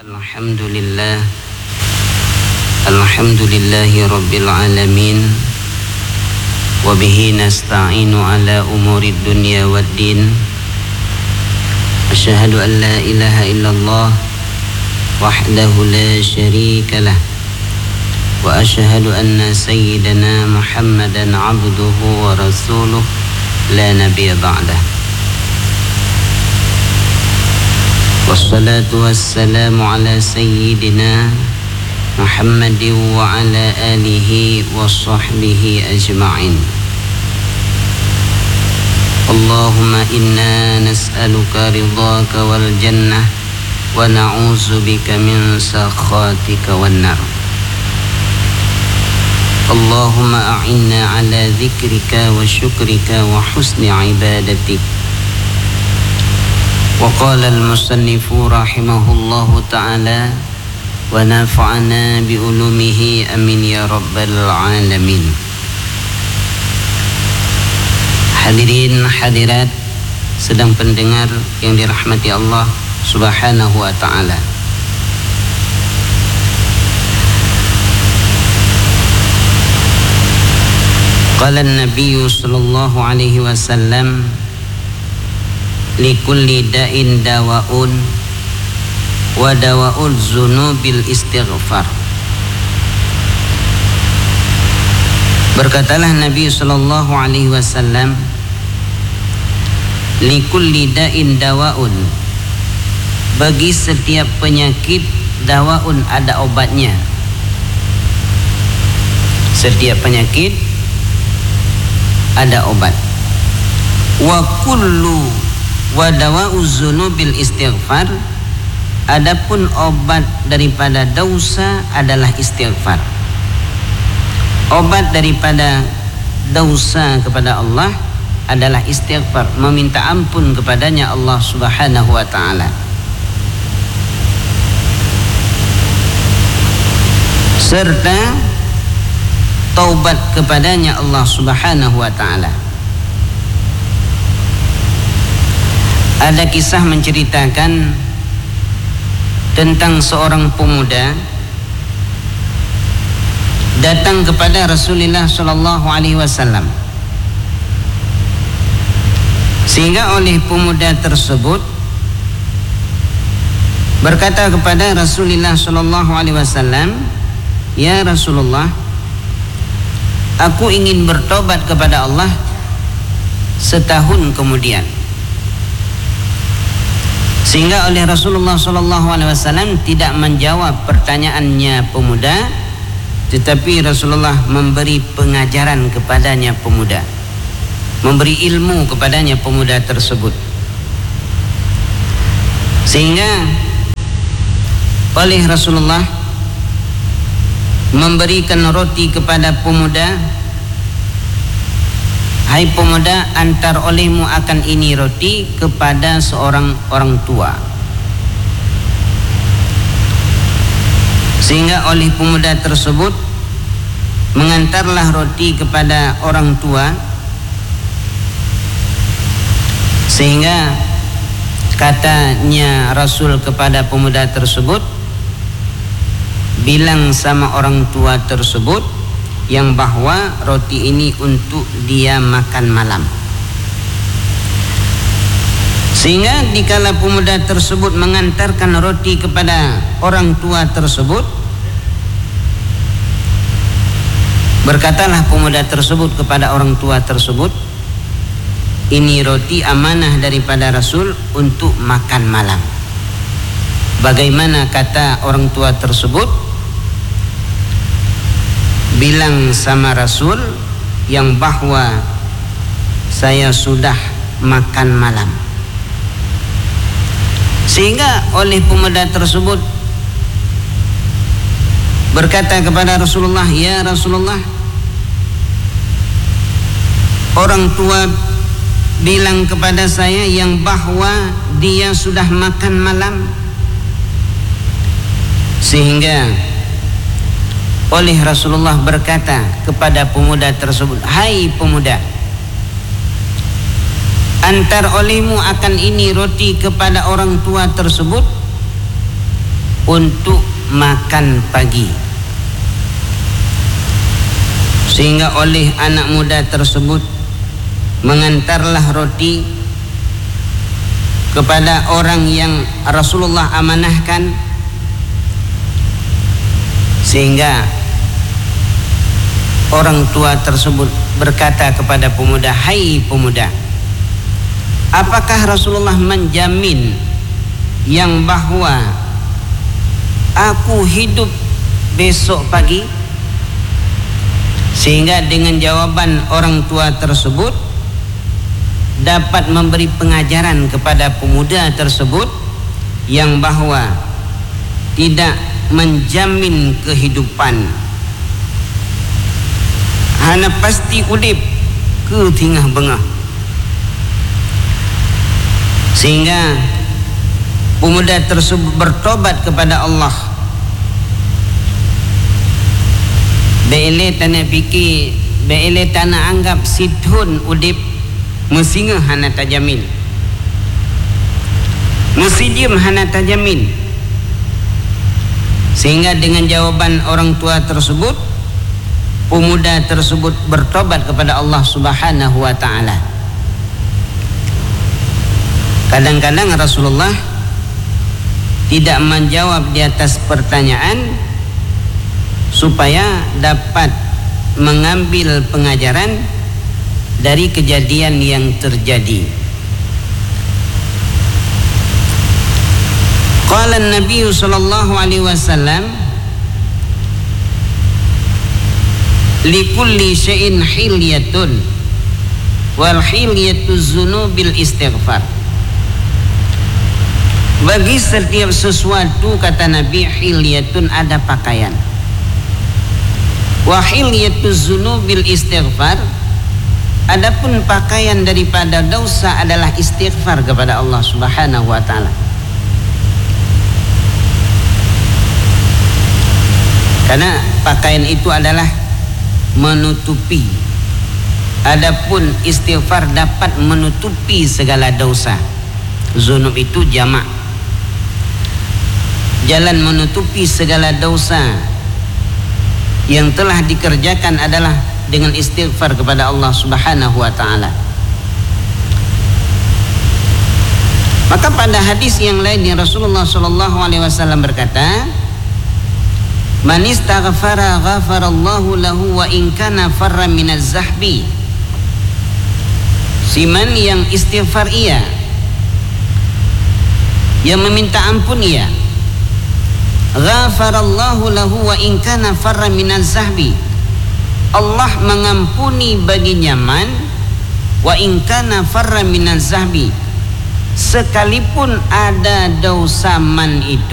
Alhamdulillah Alhamdulillahi Rabbil Alamin Wabihi nasta'inu ala umuri dunya waddin Asyhadu an la ilaha illallah Wahdahu la syarika lah Wa asyhadu anna sayyidana Muhammadan abduhu wa rasuluh La nabiyya ba'dah Wassalatu wassalamu ala sayyidina Muhammadin wa ala alihi wa sahbihi ajma'in Allahumma inna nas'aluka ridhaka wal jannah wa na'udzu bika min sakhatika wan nar Allahumma a'inna ala dhikrika wa syukrika wa husni ibadatik وقال المصنف رحمه الله تعالى ونفعنا بعلومه آمين يا رب العالمين. Hadirin hadirat sedang pendengar yang dirahmati Allah Subhanahu wa taala. Qala an-nabiy sallallahu alaihi wasallam likulli da'in dawa'un wa dawa'ul zunubil istighfar. Berkatalah Nabi sallallahu alaihi wasallam, likulli da'in dawa'un, bagi setiap penyakit dawa'un ada obatnya. Setiap penyakit ada obat. Wa kullu wa dawa'uz zunubil istighfar, adapun obat daripada dosa adalah istighfar. Obat daripada dosa kepada Allah adalah istighfar, meminta ampun kepadanya Allah Subhanahu wa taala. Serta taubat kepadanya Allah Subhanahu wa taala. Ada kisah menceritakan tentang seorang pemuda datang kepada Rasulullah sallallahu alaihi wasallam, sehingga oleh pemuda tersebut berkata kepada Rasulullah sallallahu alaihi wasallam, "Ya Rasulullah, aku ingin bertobat kepada Allah setahun kemudian." Sehingga oleh Rasulullah SAW tidak menjawab pertanyaannya pemuda, tetapi Rasulullah memberi pengajaran kepadanya pemuda, memberi ilmu kepadanya pemuda tersebut. Sehingga oleh Rasulullah memberikan roti kepada pemuda, "Hai pemuda, antar olehmu akan ini roti kepada seorang orang tua." Sehingga oleh pemuda tersebut mengantarlah roti kepada orang tua. Sehingga katanya Rasul kepada pemuda tersebut, "Bilang sama orang tua tersebut yang bahwa roti ini untuk dia makan malam." Sehingga dikala pemuda tersebut mengantarkan roti kepada orang tua tersebut, berkatalah pemuda tersebut kepada orang tua tersebut, "Ini roti amanah daripada Rasul untuk makan malam." Bagaimana kata orang tua tersebut? "Bilang sama Rasul yang bahwa saya sudah makan malam." Sehingga oleh pemuda tersebut berkata kepada Rasulullah, "Ya Rasulullah, orang tua bilang kepada saya yang bahwa dia sudah makan malam." Sehingga oleh Rasulullah berkata kepada pemuda tersebut, "Hai pemuda, antar olehmu akan ini roti kepada orang tua tersebut untuk makan pagi. Sehingga oleh anak muda tersebut mengantarlah roti kepada orang yang Rasulullah amanahkan, sehingga orang tua tersebut berkata kepada pemuda, "Hai pemuda, apakah Rasulullah menjamin yang bahwa aku hidup besok pagi?" Sehingga dengan jawaban orang tua tersebut dapat memberi pengajaran kepada pemuda tersebut yang bahwa tidak menjamin kehidupan, hanya pasti udip ke tingah bengah. Sehingga pemuda tersebut bertobat kepada Allah. Beile tanah fikir, beile tanah anggap sidhun udip mesinga hana tajamin, musidium hana tajamin. Sehingga dengan jawaban orang tua tersebut, pemuda tersebut bertobat kepada Allah Subhanahu wa ta'ala. Kadang-kadang Rasulullah tidak menjawab di atas pertanyaan supaya dapat mengambil pengajaran dari kejadian yang terjadi. Qala an-nabiy sallallahu alaihi wasallam, likulli syai'in hilyatun wal hilyatu dzunubil istighfar. Bagi setiap sesuatu, kata Nabi, hilyatun ada pakaian, wa hilyatu dzunubil istighfar, adapun pakaian daripada dosa adalah istighfar kepada Allah Subhanahu wa taala. Karena pakaian itu adalah menutupi, adapun istighfar dapat menutupi segala dosa. Zunub itu jamak, jalan menutupi segala dosa yang telah dikerjakan adalah dengan istighfar kepada Allah Subhanahu wa ta'ala. Maka pada hadis yang lain Rasulullah sallallahu alaihi wasallam berkata, "Man istaghfara ghafarallahu lahu wa in kana farra minaz zahbi." Siman yang istighfar ia, yang meminta ampun ia, ghafarallahu lahu wa in kana farra minaz zahbi, Allah mengampuni baginya man wa in kana farra minaz zahbi, sekalipun ada dosa man itu